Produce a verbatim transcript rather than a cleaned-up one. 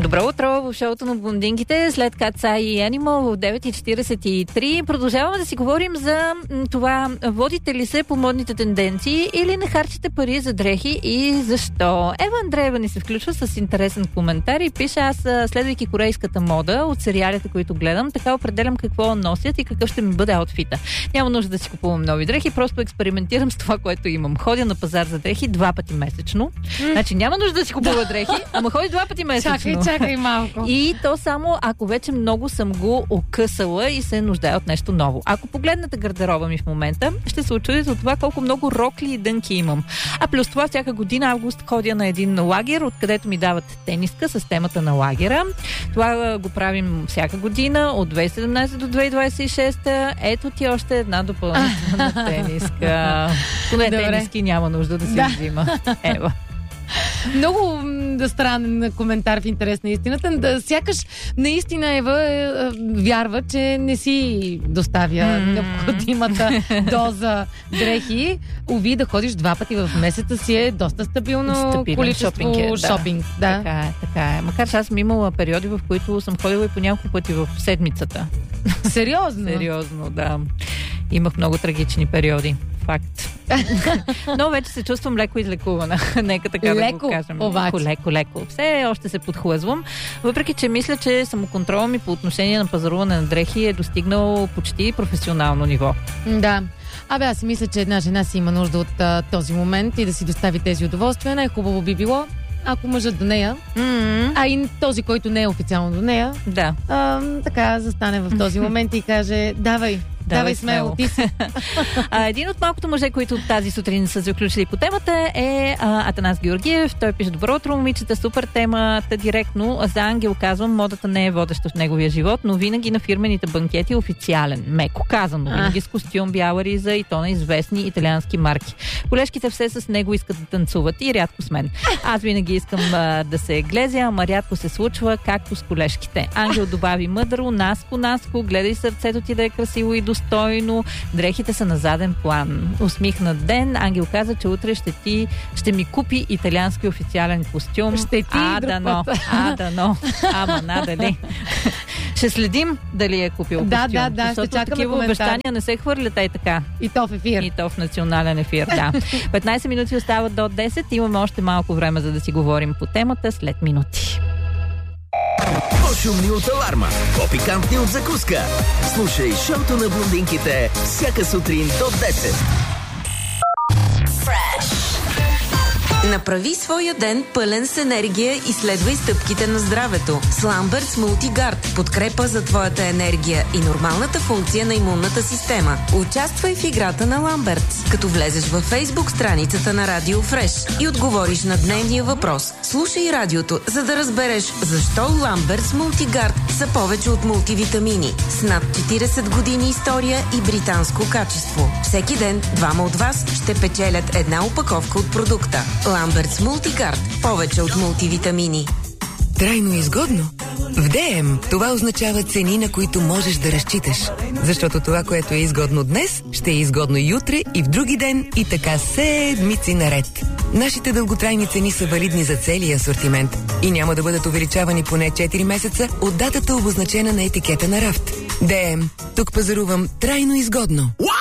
Добро утро в шоуто на блондинките след Каца и Animal в девет и четиридесет и три. Продължаваме да си говорим за това, водите ли се по модните тенденции или не харчите пари за дрехи и защо. Ева Андреева ни се включва с интересен коментар и пише: аз, следвайки корейската мода от сериалите, които гледам, така определям какво носят и какъв ще ми бъде аутфита. Няма нужда да си купувам нови дрехи, просто експериментирам с това, което имам. Ходя на пазар за дрехи два пъти месечно. Mm. Значи няма нужда да си купува дрехи, ама ходи два пъти месечно. Чакай, чакай малко. И то само ако вече много съм го окъсала и се нуждая от нещо ново. Ако погледнете гардероба ми в момента, ще се очудите от това колко много рокли и дънки имам. А плюс това всяка година август ходя на един лагер, откъдето ми дават тениска с темата на лагера. Това го правим всяка година от две хиляди и седемнадесета до две хиляди двадесет и шеста. Ето ти още една допълнителна тениска. Поне тениски няма нужда да си да. взима. Ева. Много да странен коментар в интерес на истината. Да, сякаш наистина Ева е, е, вярва, че не си доставя mm-hmm. необходимата доза дрехи. Уви, да ходиш два пъти в месеца си е доста стабилно Стабилен количество шопинг. Е, да. шопинг да. Така е, така е. Макар че аз съм имала периоди, в които съм ходила и по няколко пъти в седмицата. Сериозно? Сериозно, да. Имах много трагични периоди. Факт. Но вече се чувствам леко излекувана. Нека така леко, да го кажем. Леко, леко, леко. Все още се подхлъзвам. Въпреки че мисля, че самоконтролът ми по отношение на пазаруване на дрехи е достигнал почти професионално ниво. Да. Абе, аз си мисля, че една жена си има нужда от а, този момент и да си достави тези удоволствия. Най-хубаво би било, ако мъжът до нея, mm-hmm. а и този, който не е официално до нея, да. а, така застане в този момент и каже: давай, Давай смело, ти си. а, един от малкото мъже, които тази сутрин са се включили по темата, е а, Атанас Георгиев. Той пише: добро утро, момичета, супер темата директно. За Ангел казвам, модата не е водеща в неговия живот, но винаги на фирмените банкети е официален. Меко казано, винаги с костюм, бяла риза и то на известни италиански марки. Колежките все с него искат да танцуват и рядко с мен. Аз винаги искам а, да се глезя, ама рядко се случва, както с колежките. Ангел добави мъдро: наско, наско, гледай сърцето ти да е красиво и достойно. Дрехите са на заден план. Усмихнат ден. Ангел каза, че утре ще ти ще ми купи италиански официален костюм. Ще ти а, дано. А, дано. Ама надали. Ще следим дали е купил костюм. Да, да, да. Защото ще чакаме такива коментар. обещания не се хвърлят и така. И то в ефир. И то в национален ефир, да. петнайсет минути остават до десет. Имаме още малко време, за да си говорим по темата след минути. По-шумни от аларма, по-пикантни от закуска. Слушай шоуто на блондинките всяка сутрин до десет. Направи своя ден пълен с енергия и следвай стъпките на здравето. С Ламбъртс Мултигард подкрепа за твоята енергия и нормалната функция на имунната система. Участвай в играта на Ламбъртс, като влезеш във Фейсбук страницата на Радио Фреш и отговориш на дневния въпрос. Слушай радиото, за да разбереш защо Ламбъртс Мултигард са повече от мултивитамини. С над четирийсет години история и британско качество. Всеки ден двама от вас ще печелят една опаковка от продукта. Ламбъртс Мултигард. Повече от мултивитамини. Трайно изгодно? В ДМ това означава цени, на които можеш да разчиташ. Защото това, което е изгодно днес, ще е изгодно и утре, и в други ден, и така седмици наред. Нашите дълготрайни цени са валидни за целия асортимент и няма да бъдат увеличавани поне четири месеца от датата, обозначена на етикета на рафт. ДМ. Тук пазарувам трайно изгодно.